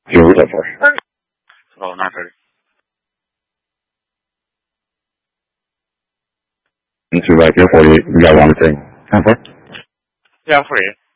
Beautiful. Oh, not ready. Into right here for you. You got one thing. 10-4? Yeah, free.